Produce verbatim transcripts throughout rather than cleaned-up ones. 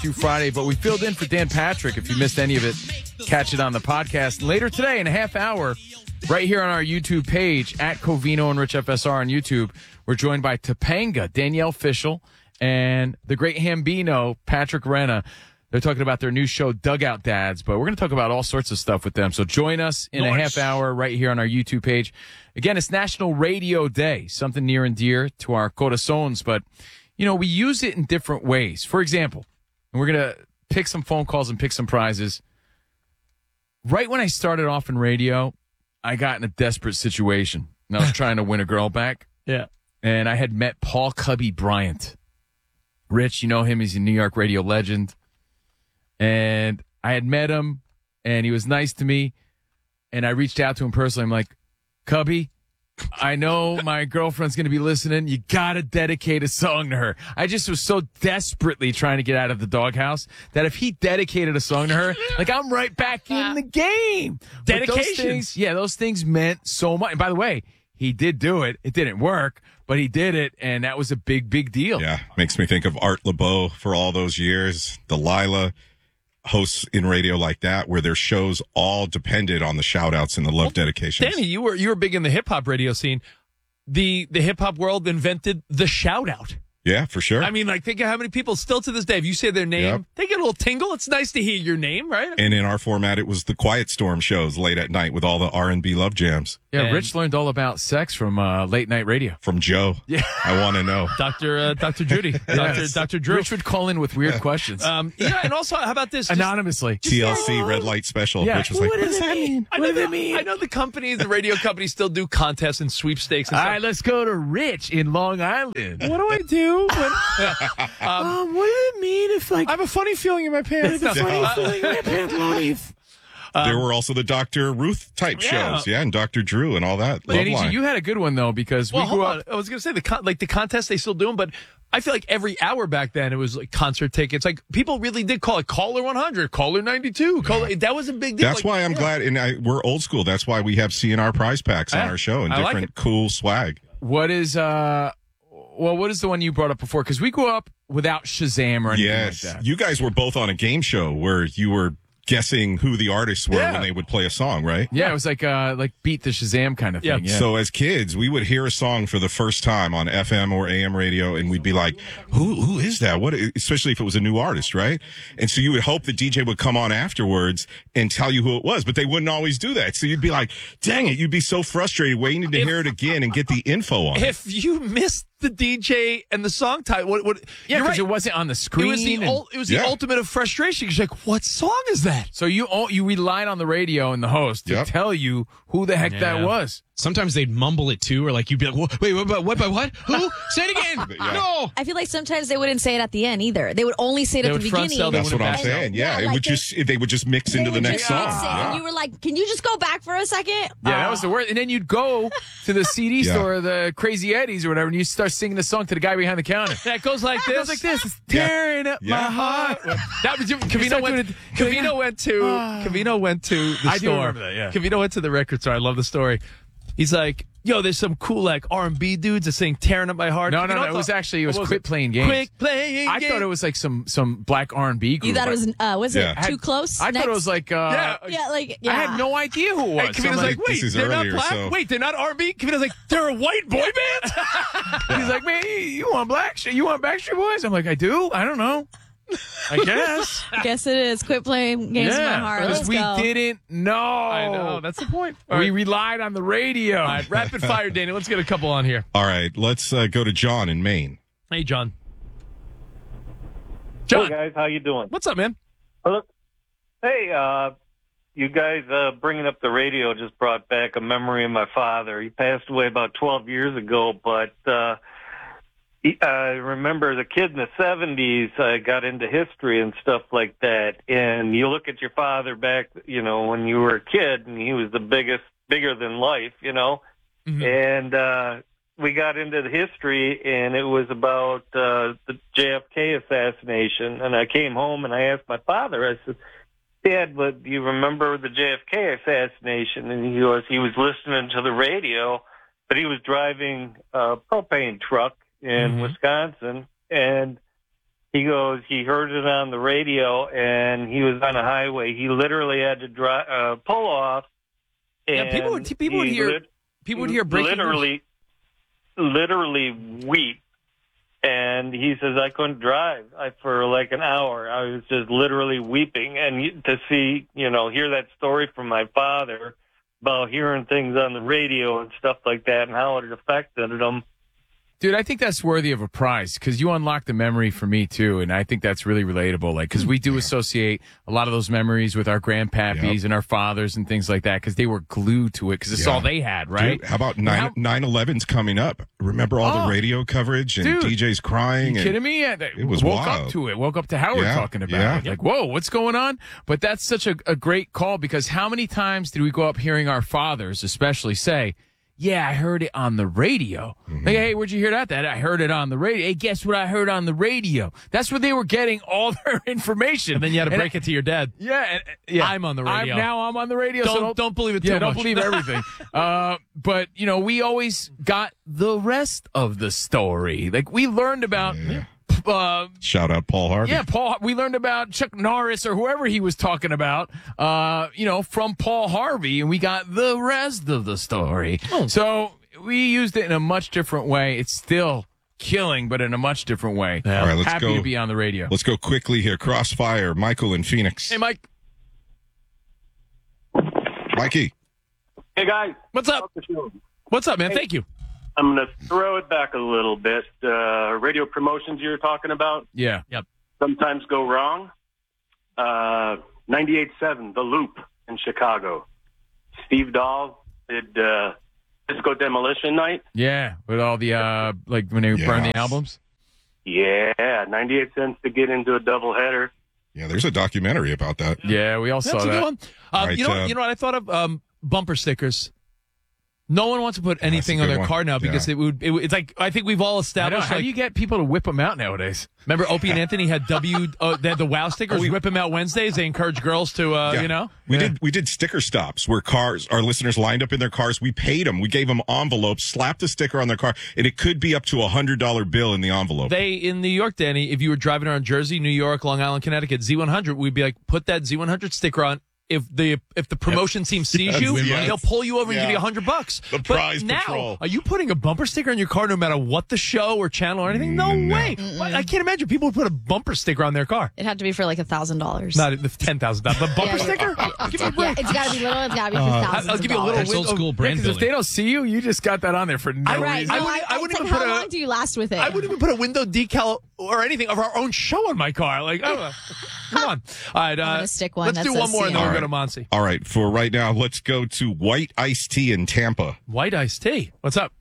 to Friday, but we filled in for Dan Patrick. If you missed any of it, catch it on the podcast. Later today, in a half hour, right here on our YouTube page, at Covino and Rich F S R on YouTube, we're joined by Topanga, Danielle Fishel, and the great Hambino, Patrick Renna. They're talking about their new show, Dugout Dads, but we're going to talk about all sorts of stuff with them. So join us in nice. a half hour right here on our YouTube page. Again, it's National Radio Day, something near and dear to our corazones, but, you know, we use it in different ways. For example, and we're going to pick some phone calls and pick some prizes. Right when I started off in radio, I got in a desperate situation, and I was trying to win a girl back. Yeah. And I had met Paul Cubby Bryant. Rich, you know him. He's a New York radio legend. And I had met him, and he was nice to me. And I reached out to him personally. I'm like, Cubby, I know my girlfriend's going to be listening. You got to dedicate a song to her. I just was so desperately trying to get out of the doghouse that if he dedicated a song to her, like, I'm right back in the game. Dedication. Yeah, those things meant so much. And by the way, he did do it. It didn't work, but he did it, and that was a big, big deal. Yeah, makes me think of Art LeBeau for all those years, Delilah. Hosts in radio like that, where their shows all depended on the shout outs and the love well, dedications. Danny, you were you were big in the hip hop radio scene. The the hip hop world invented the shout out. Yeah, for sure. I mean, like, think of how many people still to this day, if you say their name, yep. they get a little tingle. It's nice to hear your name, right? And in our format, it was the Quiet Storm shows late at night with all the R and B love jams. Yeah, and Rich learned all about sex from uh, late night radio. From Joe. Yeah. I want to know. Doctor Uh, Doctor Judy. Doctor Yes. Doctor Drew. Rich would call in with weird questions. Um, yeah, and also, how about this? Just, Anonymously. T L C Red Light Special. Yeah. Rich was like, what, what does that mean? I What know does the, it mean? I know the companies, the radio companies still do contests and sweepstakes and All stuff. right, let's go to Rich in Long Island. What do I do when... Um, um, what does it mean if, like, I have a funny feeling in my pants. a funny feeling in my pants leave? Um, there were also the Doctor Ruth type yeah. shows, yeah, and Doctor Drew and all that. Danny, Love line. you had a good one though because well, we grew hold up. on. I was going to say the con- like the contest they still do them, but I feel like every hour back then it was like concert tickets. Like people really did call it Caller one hundred, Caller ninety-two. Caller, that was a big deal. That's like, why I'm yeah. glad, and I, we're old school. That's why we have C N R prize packs on Yeah, our show and I like different it. cool swag. What is uh? Well, what is the one you brought up before? Because we grew up without Shazam or anything Yes, like that. you guys were both on a game show where you were guessing who the artists were Yeah. when they would play a song, right? Yeah, it was like uh, like beat the Shazam kind of Yeah. thing. Yeah. So as kids, we would hear a song for the first time on F M or A M radio, and we'd be like, "Who? Who is that? What?" Especially if it was a new artist, right? And so you would hope the D J would come on afterwards and tell you who it was, but they wouldn't always do that. So you'd be like, "Dang it!" You'd be so frustrated waiting to If- hear it again and get the info on it. If you missed the D J and the song title, what? what yeah, you're because right. it wasn't on the screen. It was the and- ul- it was the Yeah. ultimate of frustration. You're like, what song is that? So you all, you relied on the radio and the host to Yep. tell you who the heck that Yeah. was. Sometimes they'd mumble it too, or like you'd be like, "Wha- "Wait, what? What? What? What? what? Who? Say it again! Yeah. No!" I feel like sometimes they wouldn't say it at the end either. They would only say it They at would the front beginning. sell, they That's what I'm back saying. Yeah, Yeah, it like would they- just they would just mix They into the would next just song. mix it, Yeah. And you were like, can you just go back for a second? Yeah, that was the worst. And then you'd go to the C D Yeah. store, the Crazy Eddie's or whatever, and you start singing the song to the guy behind the counter. That goes like It this. goes like this. It's tearing up Yeah. my heart. That was Cavino start went. doing it- Cavino went to. Cavino went to the I do store. remember that, yeah. Cavino went to the record store. I love the story. He's like, "Yo, there's some cool like R and B dudes that sing "Tearing Up My Heart." No, no, Cavino no. It thought- was actually, it was what Quit Playing Games. Quick playing. I thought it was like some some black R and B group. You thought it was, uh, was Yeah. it too close? I Next? thought it was like, uh, Yeah. Yeah, like, yeah. I had no idea who it was. Hey, So I'm Cavino's like, like, "Wait, this is they're earlier, not black. so- Wait, they're not R and B." Cavino's like, "They're a white boy band." he's like, man, you, you want black shit? You want Backstreet Boys? I'm like, I do. I don't know. I guess. I guess it is. Quit playing games with my heart. because Let's we go. didn't know. I know. That's the point. All we right. relied on the radio. All right, rapid fire, Danny. Let's get a couple on here. All right, let's uh, go to John in Maine. Hey, John. Hey John, guys, how you doing? what's up, man? Hello. Hey, uh, you guys uh, bringing up the radio just brought back a memory of my father. He passed away about twelve years ago, but uh, he, I remember as a kid in the seventies, I got into history and stuff like that. And you look at your father back, you know, when you were a kid, and he was the biggest, bigger than life, you know. Mhm. And uh, we got into the history, and it was about uh, the J F K assassination. And I came home and I asked my father, I said, Dad, but do you remember the J F K assassination? And he was he was listening to the radio, but he was driving a propane truck in Mhm. Wisconsin, and he goes, he heard it on the radio, and he was on a highway. He literally had to drive, uh, pull off. And Yeah, people would people would he hear lit- people would hear breaking news. literally, literally weep. And he says, I couldn't drive I, for like an hour. I was just literally weeping. And you- to see, you know, hear that story from my father about hearing things on the radio and stuff like that and how it affected him. Dude, I think that's worthy of a prize because you unlocked the memory for me too, and I think that's really relatable. Like, because we do associate a lot of those memories with our grandpappies Yep. and our fathers and things like that because they were glued to it because it's Yeah. all they had, right? Dude, how about And nine how- nine eleven's coming up? Remember all Oh. the radio coverage and Dude. D Js crying? You and kidding me? Yeah, It was woke wild. up to it. Woke up to Howard Yeah, talking about yeah. it. Like, whoa, what's going on? But that's such a, a great call because how many times did we go up hearing our fathers, especially, say, "Yeah, I heard it on the radio." Mm-hmm. Like, hey, where'd you hear that? That I heard it on the radio. Hey, guess what I heard on the radio? That's where they were getting all their information. And then you had to And break it to your dad. Yeah, and, yeah. I'm on the radio. I'm, now I'm on the radio. so Don't- don't don't believe it Yeah, too don't much. believe everything. uh, but you know, we always got the rest of the story. Like we learned about. Uh, Shout out Paul Harvey. yeah, Paul. We learned about Chuck Norris or whoever he was talking about. Uh, you know, from Paul Harvey, and we got the rest of the story. So we used it in a much different way. It's still killing, but in a much different way. All right, let's Happy go. to be on the radio. Let's go quickly here. Crossfire, Michael in Phoenix. Hey, Mike, Mikey. Hey, guys. what's up? What's up, man? Thank you. I'm going to throw it back a little bit. Uh, radio promotions you were talking about Yeah. sometimes go wrong. Uh, ninety-eight point seven, The Loop in Chicago. Steve Dahl did uh, Disco Demolition Night. Yeah. With all the, uh, like when they burn the Yes. albums. Yeah, ninety-eight cents to get into a doubleheader. Yeah, there's a documentary about that. Yeah, we all saw That's a that. good one. Uh, All right, you know, uh, you know what I thought of? Um, bumper stickers. No one wants to put anything a on good their one. car now because Yeah. it would. It, would- it's like I think we've all I know. established. How Like, do you get people to whip them out nowadays? remember, Opie and Anthony had W. Uh, they had the Wow stickers. Oh, we- whip them out Wednesdays. They encourage girls to, uh, Yeah. you know. We Yeah. did we did sticker stops where cars, our listeners lined up in their cars. We paid them. We gave them envelopes, slapped a sticker on their car, and it could be up to a hundred dollar bill in the envelope. They in New York, Danny. If you were driving around Jersey, New York, Long Island, Connecticut, Z one hundred, we'd be like, put that Z one hundred sticker on. If the if the promotion team sees Yes, you, yes. he'll pull you over and Yeah. give you a hundred bucks. The But prize now, patrol. are you putting a bumper sticker on your car no matter what the show or channel or anything? No, No. way. Why- I can't imagine people would put a bumper sticker on their car. It had to be for like a thousand dollars. Not the ten thousand dollars. The bumper Yeah, sticker? Give me a Yeah, break. it's got to be little. It's got to be for I'll- thousands. I'll of give you a little dollars. That's old window- school Yeah, brand 'cause if building. they don't see you, you just got that on there for no Right. reason. I no, wouldn't- I it's wouldn't like, even how put a- long do you last with it? I wouldn't even put a window decal or anything of our own show on my car. Like, I don't know. Come on. All right. Uh, I'm gonna stick one Let's that do one says more and then C N we'll N. go to Monty. All right, for right now, let's go to White Iced Tea in Tampa. White iced tea. What's up?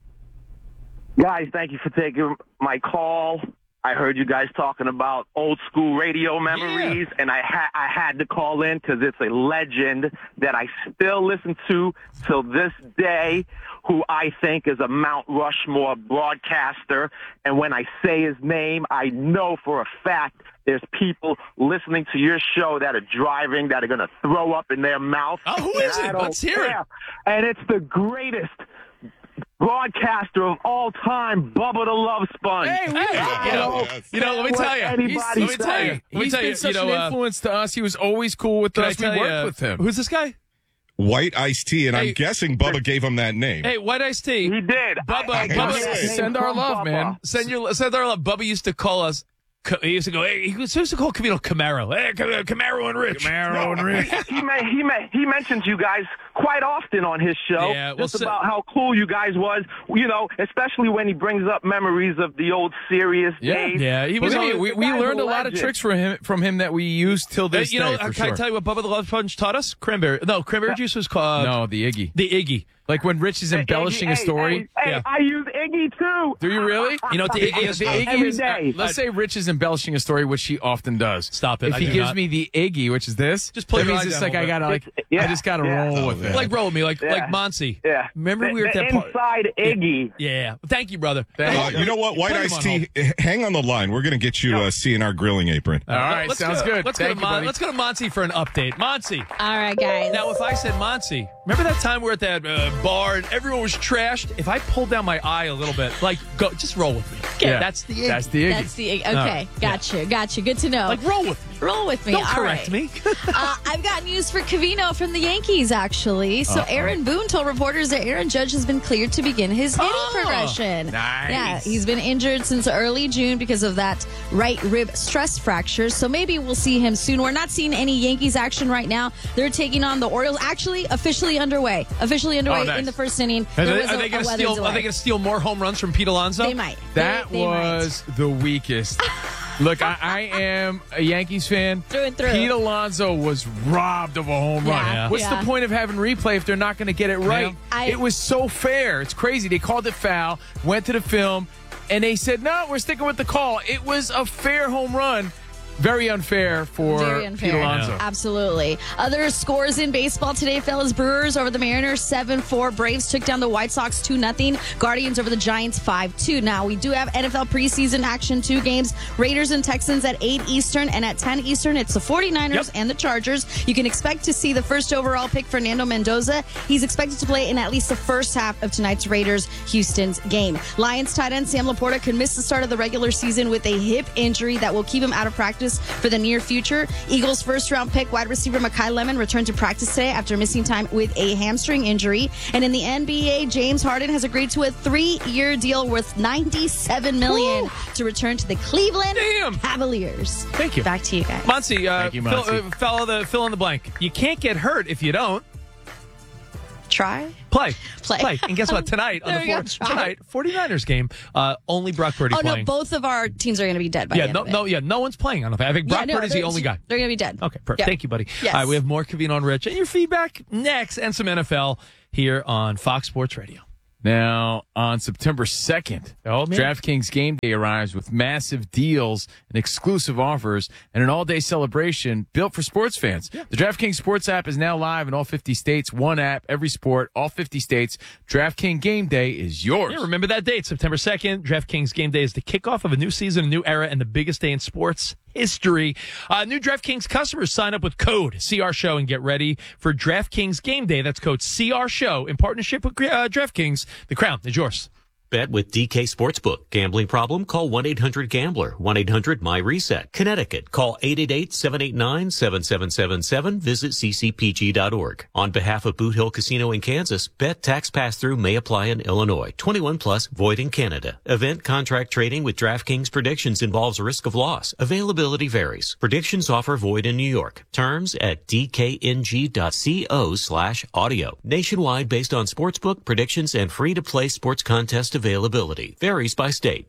Guys, thank you for taking my call. I heard you guys talking about old school radio memories, and I had I had to call in because it's a legend that I still listen to till this day, who I think is a Mount Rushmore broadcaster. And when I say his name, I know for a fact there's people listening to your show that are driving that are going to throw up in their mouth. Oh, who And is I it? don't Let's hear it. care. And it's the greatest broadcaster of all time, Bubba the Love Sponge. Hey, we- Hey, you know, Yes. you know, let me What tell you. anybody Let me tell you. say. Let me He's tell been you. such You know, an uh, influence to us. He was always cool with can I us. We tell you, worked uh, with him. Who's this guy? White Iced Tea, and Hey. I'm guessing Bubba gave him that name. Hey, white iced tea. He did. Bubba, I- I Bubba, got that name send our from love, Bubba. man. Send your send our love. Bubba used to call us. He used to go. Hey, he used to call Camino Camaro. Hey, Camaro and Rich. Camaro and Rich. He may, he may, he mentions you guys quite often on his show. Yeah, well, just so- about how cool you guys was. You know, especially when he brings up memories of the old serious Yeah. days. Yeah, he was. Believe me, the we, we guy's learned a a lot of legend. tricks from him from him that we use till Hey, this you know, day. uh, For can sure. I tell you what Bubba the Love Sponge taught us? Cranberry. No, cranberry juice was called no, the Iggy. the Iggy. Like when Rich is embellishing Iggy, a story. Hey, hey, Yeah. I use Iggy too. Do you really? You know what the Iggy is? The Iggy Every is, day. uh, let's say Rich is embellishing a story, which he often does. Stop it. If I he do gives not. me the Iggy, which is this, Just pull that your means eye it's down like a I little gotta like It's- yeah, I just gotta yeah. roll Oh, with yeah. it. Like roll with me, like Yeah. like Monty. Yeah. Remember the, we were at the that part. inside Iggy. Yeah. Thank you, brother. Thank Uh, you know what? White Put him Iced on Tea, hang on the line. We're going to get you uh, seeing our grilling apron. All right, let's sounds go, good. Let's Thank go to you, Mon- buddy. let's go to Monty for an update. Monty. All right, guys. Now, if I said Monty, remember that time we were at that uh, bar and everyone was trashed? If I pulled down my eye a little bit, like, go, just roll with me. Okay. Yeah. That's the Iggy. That's the Iggy. That's the okay. right. Gotcha. Gotcha. Good to know. Like, roll with me. Roll with me. Don't All correct right. me. uh, I've got news for Covino from the Yankees, actually. So Uh-oh. Aaron Boone told reporters that Aaron Judge has been cleared to begin his hitting Oh, progression. nice. Yeah, he's been injured since early June because of that right rib stress fracture. So maybe we'll see him soon. We're not seeing any Yankees action right now. They're taking on the Orioles. Actually, officially underway. Officially underway Oh, nice. in the first inning. Are There they, was are a- they a going to weather steal? delay. Are they going to steal more home runs from Pete Alonso? They might. That They- they might. was the weakest. Look, I, I am a Yankees fan. Through and through. Pete Alonso was robbed of a home run. Yeah, What's yeah. the point of having replay if they're not going to get it right? Yeah. I- it was so fair. It's crazy. They called it foul, went to the film, and they said, no, we're sticking with the call. It was a fair home run. Very unfair for Very unfair. Pete Alonso. Absolutely. Other scores in baseball today, fellas. Brewers over the Mariners seven four. Braves took down the White Sox two nothing. Guardians over the Giants five two. Now, we do have N F L preseason action, two games. Raiders and Texans at eight Eastern, and at ten Eastern, it's the 49ers Yep. and the Chargers. You can expect to see the first overall pick, Fernando Mendoza. He's expected to play in at least the first half of tonight's Raiders-Houston's game. Lions tight end Sam Laporta could miss the start of the regular season with a hip injury that will keep him out of practice for the near future. Eagles first round pick wide receiver Mekhi Lemon returned to practice today after missing time with a hamstring injury. And in the N B A, James Harden has agreed to a three-year deal worth ninety-seven million dollars to return to the Cleveland Damn. Cavaliers. Thank you. Back to you guys. Muncie, uh, Thank you, fill, Muncie. uh, fill, the, fill in the blank. You can't get hurt if you don't. Try. Play. Play. And guess what? Tonight, on There the you go. four, tonight, 49ers game, uh, only Brock Purdy Oh, playing. no, both of our teams are going to be dead by yeah, the end no, of it. no, yeah, no one's playing on the I think Brock Yeah, no, Purdy's the they're- only guy. They're going to be dead. Okay, perfect. Yeah. Thank you, buddy. Yes. All right, we have more Covino and Rich and your feedback next and some N F L here on Fox Sports Radio. Now, on September second, Oh, man. DraftKings Game Day arrives with massive deals and exclusive offers and an all-day celebration built for sports fans. The DraftKings Sports app is now live in all fifty states. One app, every sport, all fifty states. DraftKings Game Day is yours. Yeah, remember that date, September second. DraftKings Game Day is the kickoff of a new season, a new era, and the biggest day in sports history. Uh, new DraftKings customers sign up with code C R Show and get ready for DraftKings Game Day. That's code C R Show in partnership with uh, DraftKings. The crown is yours. Bet with D K Sportsbook. Gambling problem? Call one eight hundred gambler. one eight hundred my reset. Connecticut. Call eight eight eight, seven eight nine, seven seven seven seven. Visit c c p g dot org. On behalf of Boot Hill Casino in Kansas, bet tax pass-through may apply in Illinois. twenty-one plus, void in Canada. Event contract trading with DraftKings Predictions involves risk of loss. Availability varies. Predictions offer void in New York. Terms at d k n g dot co slash audio. Nationwide based on sportsbook, predictions, and free-to-play sports contest availability. Varies by state.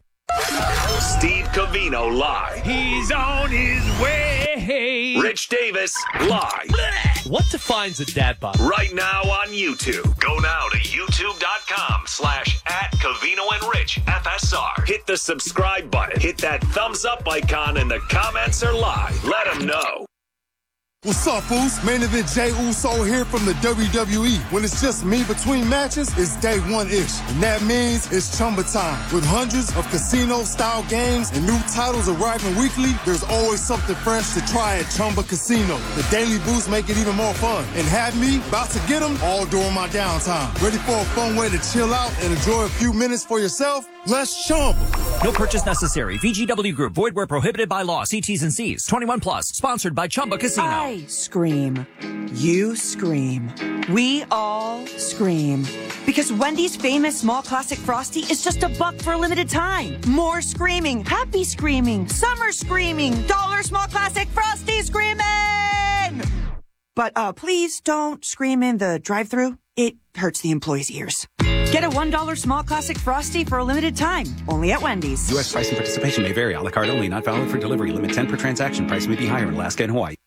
Steve Covino live. He's on his way. Rich Davis live. What defines a dad bod? Right now on YouTube. Go now to youtube.com slash at Covino and Rich F S R. Hit the subscribe button. Hit that thumbs up icon and the comments are live. Let them know. What's up, fools? Main event Jay Uso here from the W W E. When it's just me between matches, it's day one-ish. And that means it's Chumba time. With hundreds of casino-style games and new titles arriving weekly, there's always something fresh to try at Chumba Casino. The daily boosts make it even more fun. And have me about to get them all during my downtime. Ready for a fun way to chill out and enjoy a few minutes for yourself? Let's Chumba. No purchase necessary. V G W Group. Void where prohibited by law. See T's and C's. twenty-one plus. Sponsored by Chumba Casino. I scream. You scream. We all scream. Because Wendy's famous small classic Frosty is just a buck for a limited time. More screaming. Happy screaming. Summer screaming. Dollar small classic Frosty screaming! But uh, please don't scream in the drive-thru. It hurts the employees' ears. Get a one dollar small classic Frosty for a limited time. Only at Wendy's. U S price and participation may vary. A la carte only. Not valid for delivery. Limit ten per transaction. Price may be higher in Alaska and Hawaii.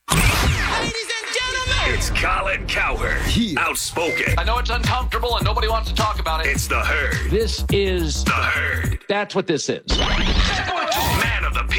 It's Colin Cowherd. Outspoken. I know it's uncomfortable and nobody wants to talk about it. It's the Herd. This is the Herd. That's what this is. Man of the people.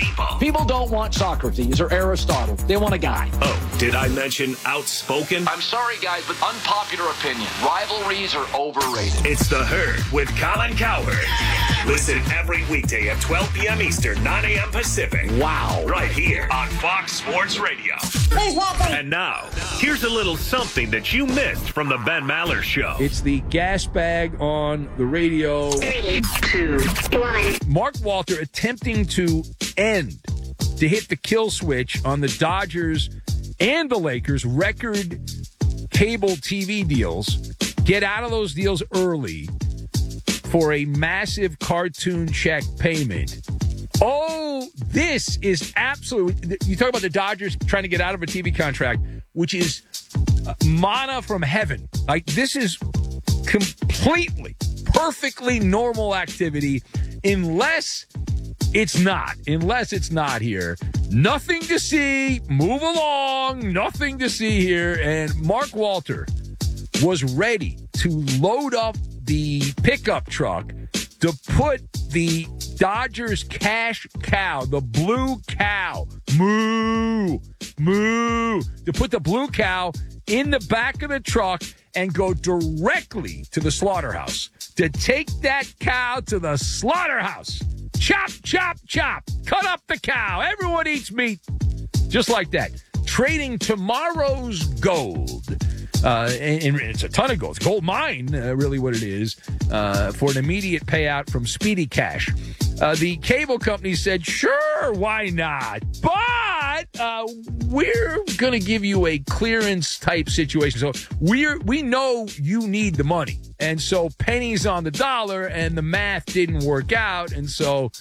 People don't want Socrates or Aristotle. They want a guy. Oh, did I mention outspoken? I'm sorry, guys, but unpopular opinion. Rivalries are overrated. It's The Herd with Colin Cowherd. Listen every weekday at twelve p.m. Eastern, nine a.m. Pacific. Wow. Right here on Fox Sports Radio. Please welcome. And now, here's a little something that you missed from the Ben Maller Show. It's the gas bag on the radio. Three, two, one. Mark Walter attempting to end, to hit the kill switch on the Dodgers and the Lakers record cable T V deals. Get out of those deals early for a massive cartoon check payment. Oh, this is absolutely... You talk about the Dodgers trying to get out of a T V contract, which is uh, manna from heaven. Like, this is completely, perfectly normal activity unless it's not. Unless it's not here. Nothing to see. Move along. Nothing to see here. And Mark Walter was ready to load up the pickup truck to put the Dodgers cash cow, the blue cow, moo, moo, to put the blue cow in the back of the truck and go directly to the slaughterhouse. To take that cow to the slaughterhouse. Chop, chop, chop. Cut up the cow. Everyone eats meat. Just like that. Trading tomorrow's gold. Uh, and, and it's a ton of gold. It's gold mine, uh, really what it is, uh, for an immediate payout from Speedy Cash. Uh, the cable company said, sure, why not? But uh, we're going to give you a clearance type situation. So we're we know you need the money. And so pennies on the dollar, and the math didn't work out. And so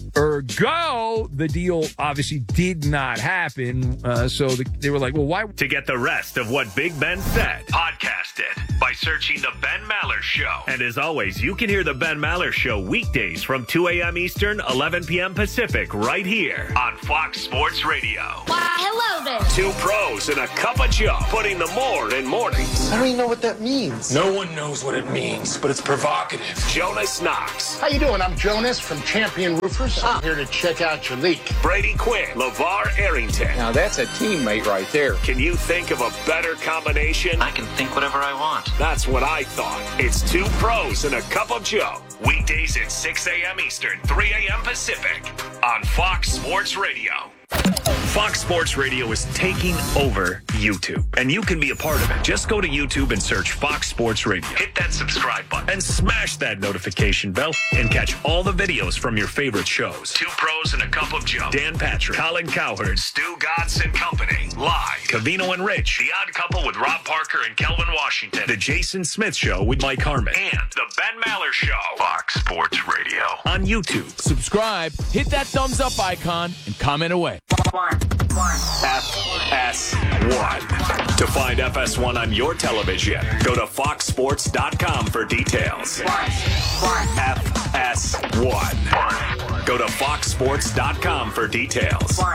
ergo, the deal obviously did not happen. Uh, so the, they were like, well, why? To get the rest of what Big Ben said, podcast it by searching The Ben Maller Show. And as always, you can hear The Ben Maller Show weekdays from two a.m. Eastern, eleven p.m. Pacific, right here on Fox Sports Radio. Why, hello there. Two pros and a cup of Joe, putting the more in mornings. I don't even know what that means. No one knows what it means, but it's provocative. Jonas Knox. How you doing? I'm Jonas from Champion Roofers. I'm here to check out your leak. Brady Quinn. LeVar Arrington. Now that's a teammate right there. Can you think of a better combination? I can think whatever I want. That's what I thought. It's two pros and a cup of Joe. Weekdays at six a.m. Eastern, three a.m. Pacific on Fox Sports Radio. Fox Sports Radio is taking over YouTube, and you can be a part of it. Just go to YouTube and search Fox Sports Radio. Hit that subscribe button and smash that notification bell and catch all the videos from your favorite shows. Two Pros and a Cup of Joe. Dan Patrick, Colin Cowherd, Stu Gatz and Company. Live. Covino and Rich. The Odd Couple with Rob Parker and Kelvin Washington. The Jason Smith Show with Mike Harmon. And The Ben Maller Show. Fox Sports Radio. On YouTube. Subscribe, hit that thumbs up icon, and comment away. F S one. To find F S one on your television, go to fox sports dot com for details. F S one. Go to fox sports dot com for details.